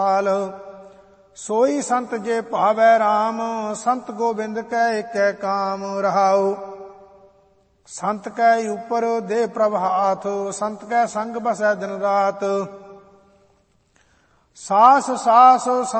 सोई संत जे भावै राम, संत गोबिंद कै एकै काम। रहाओ संत कै ऊपर दे प्रभात, संत कै संग बसै दिन रात। सास सास